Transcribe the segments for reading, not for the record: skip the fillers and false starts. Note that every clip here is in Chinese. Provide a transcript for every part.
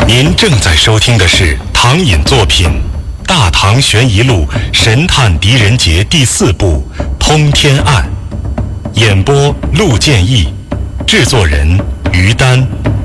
您正在收听的是唐寅作品《大唐悬疑录神探狄仁杰》第4部《通天案》，演播陆建义，制作人于丹。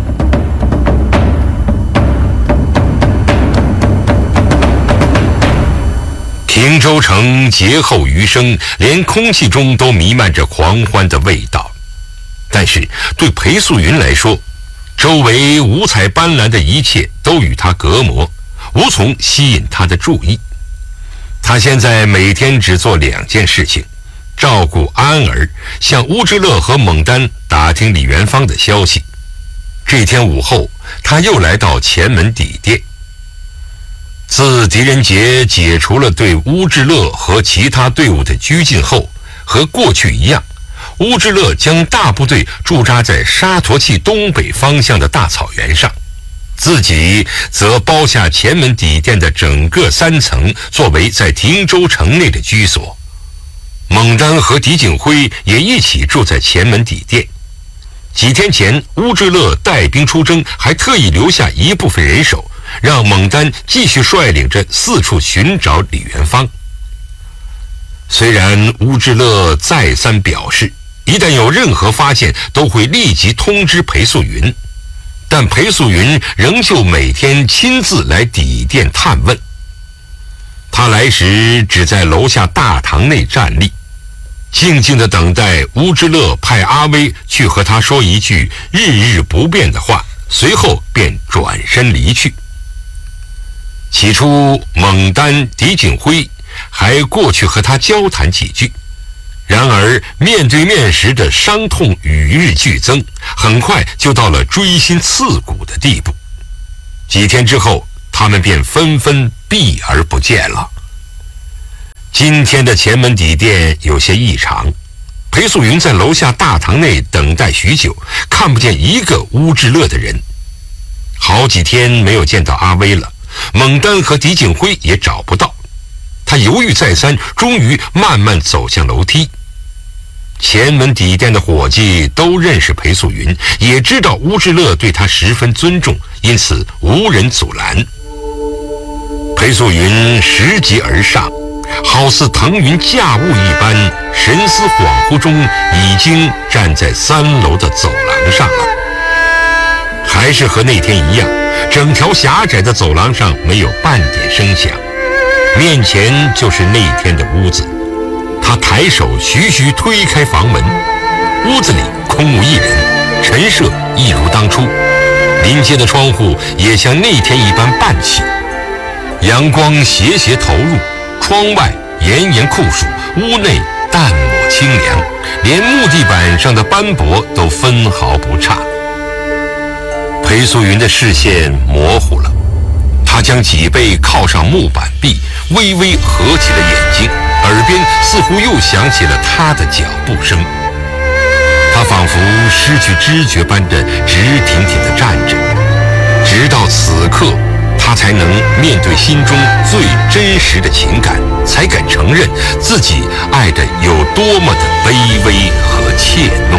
汀州城劫后余生，连空气中都弥漫着狂欢的味道。但是对裴素云来说，周围五彩斑斓的一切都与他隔膜，无从吸引他的注意。他现在每天只做2件事情：照顾安儿，向乌之乐和蒙丹打听李元芳的消息。这天午后，他又来到前门底店。自狄仁杰解除了对乌之乐和其他队伍的拘禁后，和过去一样，乌之乐将大部队驻扎在沙陀契东北方向的大草原上，自己则包下前门底店的整个3层，作为在汀州城内的居所。蒙丹和狄景辉也一起住在前门底店。几天前，乌之乐带兵出征，还特意留下一部分人手，让蒙丹继续率领着四处寻找李元芳。虽然乌之乐再三表示，一旦有任何发现都会立即通知裴素云，但裴素云仍旧每天亲自来底店探问。他来时只在楼下大堂内站立，静静地等待乌之乐派阿威去和他说一句日日不变的话，随后便转身离去。起初蒙丹、狄景辉还过去和他交谈几句，然而面对面时的伤痛与日俱增，很快就到了锥心刺骨的地步。几天之后，他们便纷纷避而不见了。今天的前门底店有些异常，裴素云在楼下大堂内等待许久，看不见一个乌之乐的人。好几天没有见到阿威了，蒙丹和狄景辉也找不到。他犹豫再三，终于慢慢走向楼梯。前门底店的伙计都认识裴素云，也知道乌之乐对他十分尊重，因此无人阻拦。裴素云拾级而上，好似腾云驾雾一般，神思恍惚中已经站在3楼的走廊上了。还是和那天一样，整条狭窄的走廊上没有半点声响，面前就是那天的屋子。他抬手徐徐推开房门，屋子里空无一人，陈设一如当初，临街的窗户也像那天一般半起，阳光斜斜投入，窗外炎炎酷暑，屋内淡抹清凉，连木地板上的斑驳都分毫不差。裴素云的视线模糊了，他将脊背靠上木板壁，微微合起了眼睛，耳边似乎又响起了他的脚步声。他仿佛失去知觉般的直挺挺地站着，直到此刻，他才能面对心中最真实的情感，才敢承认自己爱得有多么的卑微和怯懦。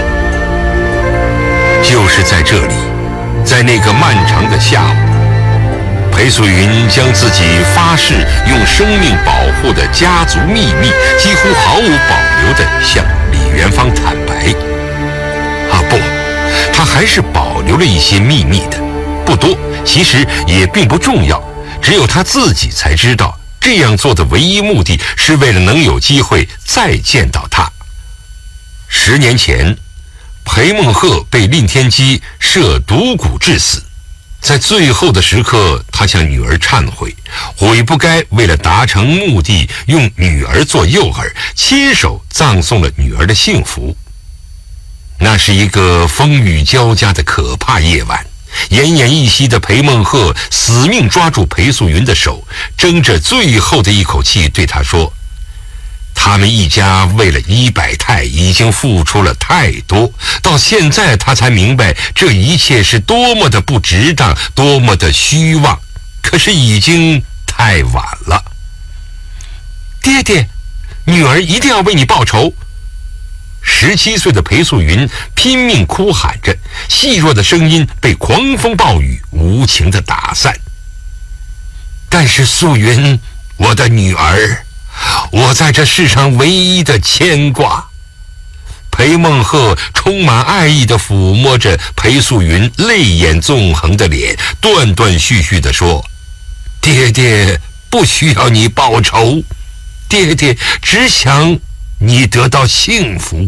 就是在这里，在那个漫长的下午，裴素云将自己发誓用生命保护的家族秘密几乎毫无保留地向李元芳坦白。不，他还是保留了一些秘密的，不多，其实也并不重要，只有他自己才知道，这样做的唯一目的是为了能有机会再见到他。10年前，裴孟鹤被令天基设毒蛊致死，在最后的时刻，他向女儿忏悔，悔不该为了达成目的用女儿做诱饵，亲手葬送了女儿的幸福。那是一个风雨交加的可怕夜晚，奄奄一息的裴孟鹤死命抓住裴素云的手，争着最后的一口气对她说，他们一家为了伊百泰已经付出了太多，到现在他才明白这一切是多么的不值当，多么的虚妄，可是已经太晚了。爹爹，女儿一定要为你报仇。 17岁的裴素云拼命哭喊着，细弱的声音被狂风暴雨无情地打散。但是素云，我的女儿，我在这世上唯一的牵挂。裴孟鹤充满爱意地抚摸着裴素云泪眼纵横的脸，断断续续地说：爹爹不需要你报仇，爹爹只想你得到幸福。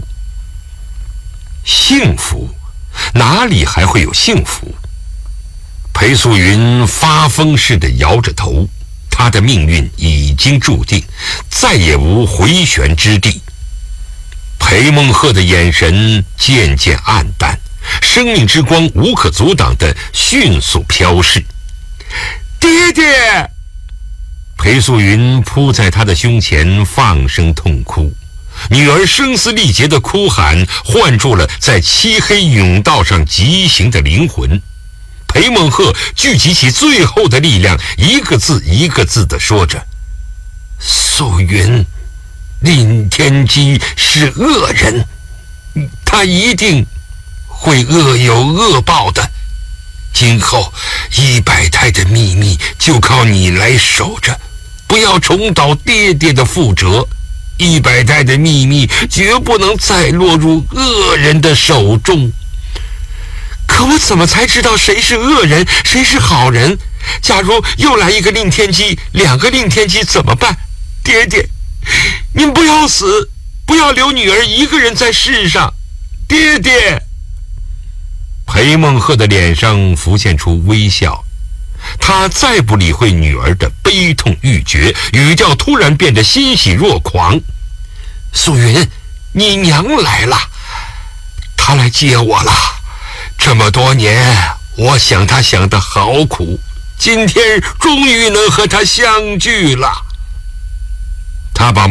幸福？哪里还会有幸福？裴素云发疯似的摇着头，她的命运已经注定，再也无回旋之地。裴孟鹤的眼神渐渐暗淡，生命之光无可阻挡地迅速飘逝。爹爹！裴素云扑在他的胸前放声痛哭，女儿声嘶力竭的哭喊唤住了在漆黑甬道上疾行的灵魂。裴孟鹤聚集起最后的力量，一个字一个字地说着：素云，令天机是恶人，他一定会恶有恶报的。今后100胎的秘密就靠你来守着，不要重蹈爹爹的覆辙。100胎的秘密绝不能再落入恶人的手中。可我怎么才知道谁是恶人，谁是好人？假如又来一个令天机，2个令天机怎么办？爹爹，您不要死，不要留女儿一个人在世上，爹爹！裴孟鹤的脸上浮现出微笑，他再不理会女儿的悲痛欲绝，语调突然变得欣喜若狂。素云，你娘来了，她来接我了。这么多年，我想她想得好苦，今天终于能和她相聚了。他把